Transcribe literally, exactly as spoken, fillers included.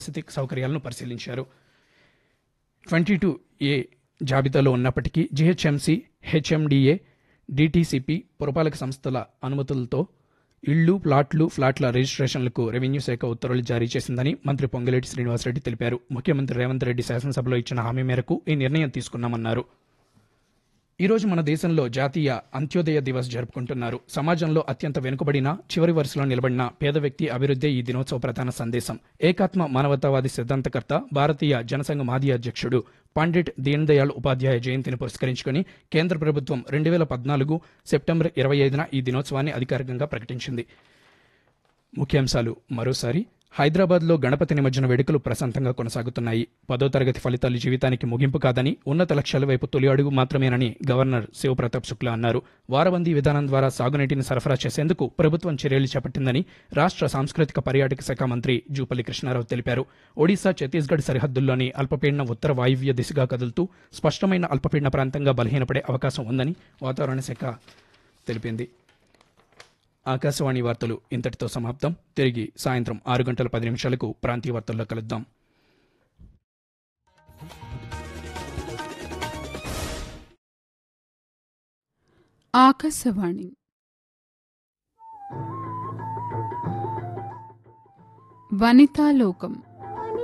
వసతి సౌకర్యాలను పరిశీలించారు. ట్వంటీ టూ ఏ జాబితాలో ఉన్నప్పటికీ జీహెచ్ఎంసీ, హెచ్ఎండిఏ, డిటిసిపి పురపాలక సంస్థల అనుమతులతో ఇళ్లు, ప్లాట్లు, ఫ్లాట్ల రిజిస్ట్రేషన్లకు రెవెన్యూ శాఖ ఉత్తర్వులు జారీ చేసిందని మంత్రి పొంగులేటి శ్రీనివాసరెడ్డి తెలిపారు. ముఖ్యమంత్రి రేవంత్ రెడ్డి శాసనసభలో ఇచ్చిన హామీ మేరకు ఈ నిర్ణయం తీసుకున్నామన్నారు. ఈరోజు మన దేశంలో జాతీయ అంత్యోదయ దివస్ జరుపుకుంటున్నారు. సమాజంలో అత్యంత వెనుకబడిన, చివరి వరుసలో నిలబడిన పేద వ్యక్తి అభివృద్ధే ఈ దినోత్సవ ప్రధాన సందేశం. ఏకాత్మ మానవతావాది సిద్ధాంతకర్త, భారతీయ జనసంఘ మాజీ అధ్యక్షుడు పండిట్ దీన్ దయాళ్ ఉపాధ్యాయ జయంతిని పురస్కరించుకుని కేంద్ర ప్రభుత్వం రెండు వేల పద్నాలుగు సెప్టెంబర్ ఇరవై ఐదున ఈ దినోత్సవాన్ని అధికారికంగా ప్రకటించింది. ముఖ్యాంశాలు మరోసారి. హైదరాబాద్లో గణపతి నిమజ్జన వేడుకలు ప్రశాంతంగా కొనసాగుతున్నాయి. పదో తరగతి ఫలితాలు జీవితానికి ముగింపు కాదని, ఉన్నత లక్ష్యాల వైపు తొలి అడుగు మాత్రమేనని గవర్నర్ శివప్రతాప్ శుక్లా అన్నారు. వారబందీ విధానం ద్వారా సాగునీటిని సరఫరా చేసేందుకు ప్రభుత్వం చర్యలు చేపట్టిందని రాష్ట్ర సాంస్కృతిక పర్యాటక శాఖ మంత్రి జూపల్లి కృష్ణారావు తెలిపారు. ఒడిశా, ఛత్తీస్గఢ్ సరిహద్దుల్లోని అల్పపీడన ఉత్తర వాయువ్య దిశగా కదులుతూ స్పష్టమైన అల్పపీడన ప్రాంతంగా బలహీనపడే అవకాశం ఉందని వాతావరణ శాఖ తెలిపింది. ఆకాశవాణి వార్తలు ఇంతటితో సమాప్తం. తిరిగి సాయంత్రం ఆరు గంటల పది నిమిషాలకు ప్రాంతీయ వార్తల్లో కలుద్దాం. ఆకాశవాణి వనితాలోకం